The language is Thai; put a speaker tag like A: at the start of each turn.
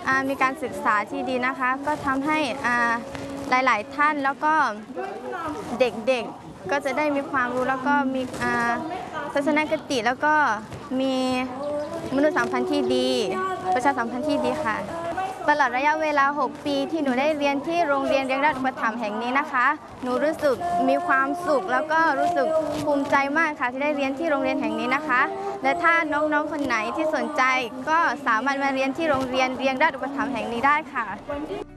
A: มีการศึกษาที่ดีนะคะก็ทำให้หลายๆท่านแล้วก็เด็กๆก็จะได้มีความรู้แล้วก็มีทัศนคติแล้วก็มีมนุษยสัมพันธ์ที่ดีประชาสัมพันธ์ที่ดีค่ะตลอดระยะเวลา6 ปีที่หนูได้เรียนที่โรงเรียนเรียงราชอุปถัมภ์แห่งนี้นะคะหนูรู้สึกมีความสุขแล้วก็รู้สึกภูมิใจมากค่ะที่ได้เรียนที่โรงเรียนแห่งนี้นะคะและถ้าน้องๆคนไหนที่สนใจก็สามารถมาเรียนที่โรงเรียนเรียงราชอุปถัมภ์แห่งนี้ได้ค่ะ